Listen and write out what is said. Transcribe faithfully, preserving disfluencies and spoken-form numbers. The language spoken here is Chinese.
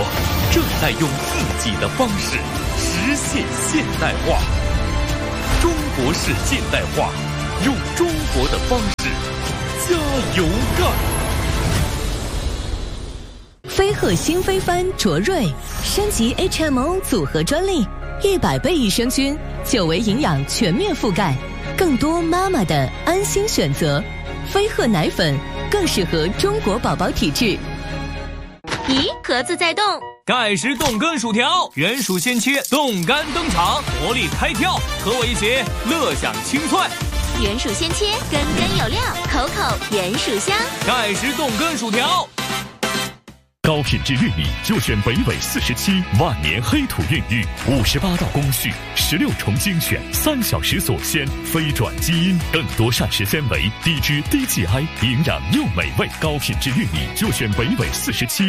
正在用自己的方式实现现代化。中国式现代化，用中国的方式加油干！ 飞鹤新飞帆卓瑞升级 H M O 组合专利，一百倍益生菌，久维营养全面覆盖，更多妈妈的安心选择。飞鹤奶粉更适合中国宝宝体质。 咦，盒子在动。 盖时冻根薯条，原薯鲜切，冻干登场，活力开跳，和我一起乐享清脆。 原薯鲜切，根根有料，口口原薯香。 盖时冻根薯条。 高品质玉米就选北纬四十七万年黑土孕育，五十八道工序，十六重精选，三小时锁鲜，非转基因，更多膳食纤维，低脂低 G I， 营养又美味。高品质玉米就选北纬四十七。